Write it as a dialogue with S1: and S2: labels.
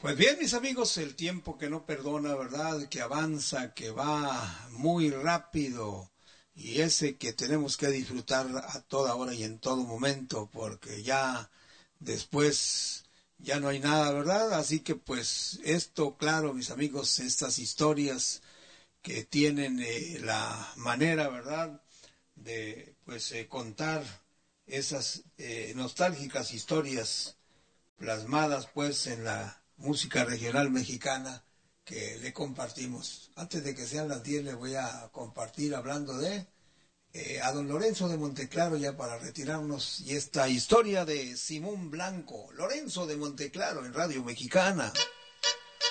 S1: Pues bien, mis amigos, el tiempo que no perdona, ¿verdad? Que avanza, que va muy rápido y ese que tenemos que disfrutar a toda hora y en todo momento, porque ya después ya no hay nada, ¿verdad? Así que pues esto, claro, mis amigos, estas historias que tienen la manera, ¿verdad? De pues contar esas nostálgicas historias plasmadas pues en la música regional mexicana que le compartimos. Antes de que sean las 10 le voy a compartir hablando de a don Lorenzo de Monteclaro ya para retirarnos y esta historia de Simón Blanco, Lorenzo de Monteclaro en Radio Mexicana.